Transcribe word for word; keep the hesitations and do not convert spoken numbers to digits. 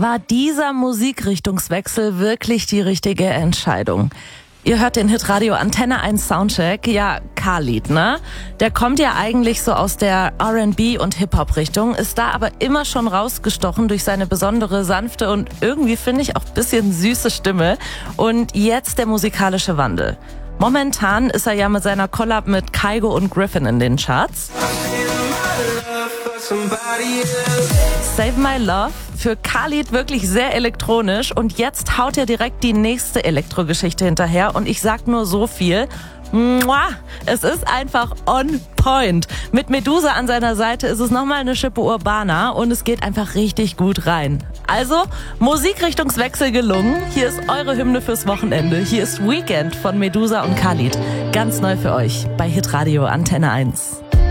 war dieser Musikrichtungswechsel wirklich die richtige Entscheidung? Ihr hört den Hitradio Antenne eins Soundcheck. Ja, Khalid, ne? Der kommt ja eigentlich so aus der R and B und Hip-Hop-Richtung, ist da aber immer schon rausgestochen durch seine besondere, sanfte und irgendwie, finde ich, auch ein bisschen süße Stimme. Und jetzt der musikalische Wandel. Momentan ist er ja mit seiner Collab mit Kygo und Griffin in den Charts. Save My Love, für Khalid wirklich sehr elektronisch, und jetzt haut er direkt die nächste Elektrogeschichte hinterher und ich sag nur so viel. Mua, es ist einfach on point. Mit Medusa an seiner Seite ist es nochmal eine Schippe urbaner und es geht einfach richtig gut rein. Also, Musikrichtungswechsel gelungen. Hier ist eure Hymne fürs Wochenende. Hier ist Weekend von Medusa und Khalid. Ganz neu für euch bei Hitradio Antenne eins.